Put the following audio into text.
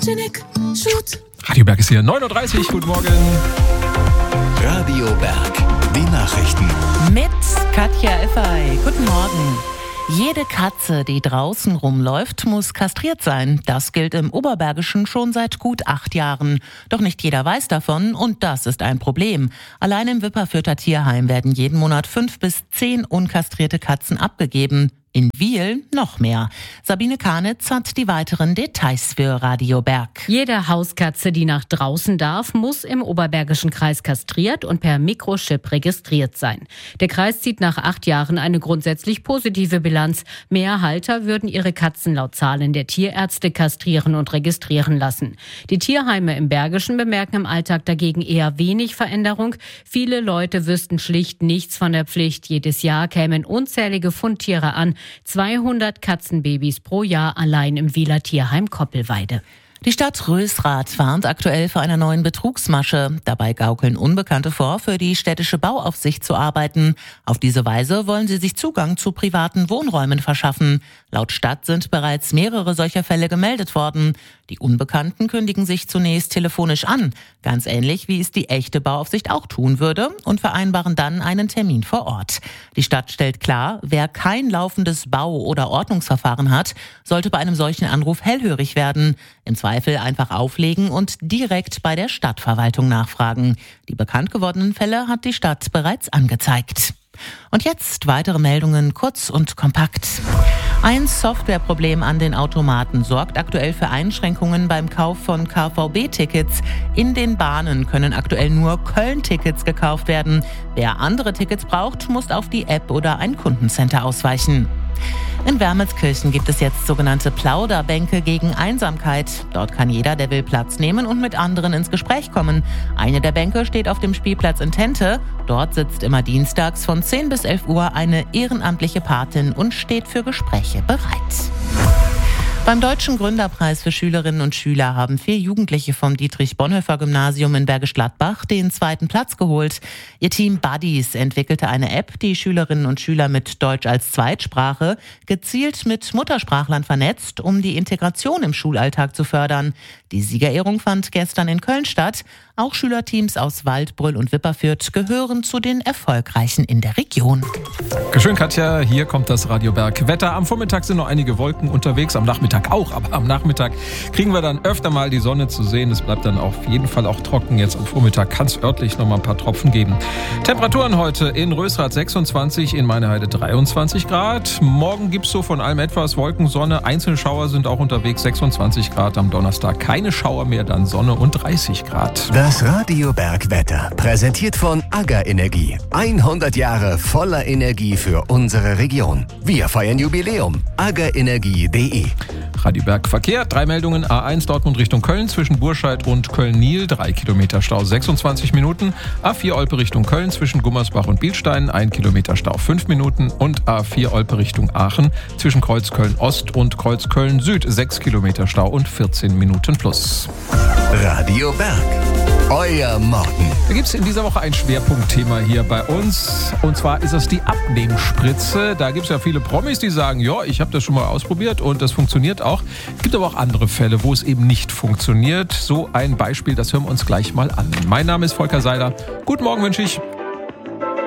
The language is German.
Sputnik, Shoot. Radio Berg ist hier, 9.30 Uhr, guten Morgen. Radio Berg, die Nachrichten. Mit Katja Effay. Guten Morgen. Jede Katze, die draußen rumläuft, muss kastriert sein. Das gilt im Oberbergischen schon seit gut 8 Jahren. Doch nicht jeder weiß davon und das ist ein Problem. Allein im Wipperfürther Tierheim werden jeden Monat 5 bis 10 unkastrierte Katzen abgegeben. In Wiel noch mehr. Sabine Karnitz hat die weiteren Details für Radio Berg. Jede Hauskatze, die nach draußen darf, muss im Oberbergischen Kreis kastriert und per Mikrochip registriert sein. Der Kreis zieht nach 8 Jahren eine grundsätzlich positive Bilanz. Mehr Halter würden ihre Katzen laut Zahlen der Tierärzte kastrieren und registrieren lassen. Die Tierheime im Bergischen bemerken im Alltag dagegen eher wenig Veränderung. Viele Leute wüssten schlicht nichts von der Pflicht. Jedes Jahr kämen unzählige Fundtiere an. 200 Katzenbabys pro Jahr allein im Wieler Tierheim Koppelweide. Die Stadt Rösrath warnt aktuell vor einer neuen Betrugsmasche. Dabei gaukeln Unbekannte vor, für die städtische Bauaufsicht zu arbeiten. Auf diese Weise wollen sie sich Zugang zu privaten Wohnräumen verschaffen. Laut Stadt sind bereits mehrere solcher Fälle gemeldet worden. Die Unbekannten kündigen sich zunächst telefonisch an, ganz ähnlich wie es die echte Bauaufsicht auch tun würde, und vereinbaren dann einen Termin vor Ort. Die Stadt stellt klar, wer kein laufendes Bau- oder Ordnungsverfahren hat, sollte bei einem solchen Anruf hellhörig werden. Im Zweifel einfach auflegen und direkt bei der Stadtverwaltung nachfragen. Die bekannt gewordenen Fälle hat die Stadt bereits angezeigt. Und jetzt weitere Meldungen, kurz und kompakt. Ein Softwareproblem an den Automaten sorgt aktuell für Einschränkungen beim Kauf von KVB-Tickets. In den Bahnen können aktuell nur Köln-Tickets gekauft werden. Wer andere Tickets braucht, muss auf die App oder ein Kundencenter ausweichen. In Wermelskirchen gibt es jetzt sogenannte Plauderbänke gegen Einsamkeit. Dort kann jeder, der will, Platz nehmen und mit anderen ins Gespräch kommen. Eine der Bänke steht auf dem Spielplatz in Tente. Dort sitzt immer dienstags von 10 bis 11 Uhr eine ehrenamtliche Patin und steht für Gespräche bereit. Beim Deutschen Gründerpreis für Schülerinnen und Schüler haben 4 Jugendliche vom Dietrich-Bonhoeffer-Gymnasium in Bergisch Gladbach den 2. Platz geholt. Ihr Team Buddies entwickelte eine App, die Schülerinnen und Schüler mit Deutsch als Zweitsprache gezielt mit Muttersprachlern vernetzt, um die Integration im Schulalltag zu fördern. Die Siegerehrung fand gestern in Köln statt. Auch Schülerteams aus Waldbröl und Wipperfürth gehören zu den erfolgreichen in der Region. Dankeschön, Katja. Hier kommt das Radio Berg Wetter. Am Vormittag sind noch einige Wolken unterwegs, am Nachmittag auch. Aber am Nachmittag kriegen wir dann öfter mal die Sonne zu sehen. Es bleibt dann auf jeden Fall auch trocken. Jetzt am Vormittag kann es örtlich noch mal ein paar Tropfen geben. Temperaturen heute in Rösrath 26, in Meineheide 23 Grad. Morgen gibt es so von allem etwas Wolken, Sonne. Einzelne Schauer sind auch unterwegs, 26 Grad. Am Donnerstag keine Schauer mehr, dann Sonne und 30 Grad. Das Radio Berg Wetter, präsentiert von AGA Energie. 100 Jahre voller Energie für unsere Region. Wir feiern Jubiläum. agaenergie.de. Radio Berg Verkehr, 3 Meldungen. A1 Dortmund Richtung Köln zwischen Burscheid und Köln-Niel, 3 Kilometer Stau, 26 Minuten. A4 Olpe Richtung Köln zwischen Gummersbach und Bielstein, 1 Kilometer Stau, 5 Minuten. Und A4 Olpe Richtung Aachen zwischen Kreuzköln Ost und Kreuzköln Süd, 6 Kilometer Stau und 14 Minuten plus. Radio Berg, euer Morgen. Da gibt es in dieser Woche ein Schwerpunktthema hier bei uns. Und zwar ist es die Abnehmspritze. Da gibt es ja viele Promis, die sagen, ja, ich habe das schon mal ausprobiert und das funktioniert auch. Es gibt aber auch andere Fälle, wo es eben nicht funktioniert. So ein Beispiel, das hören wir uns gleich mal an. Mein Name ist Volker Seiler. Guten Morgen wünsche ich.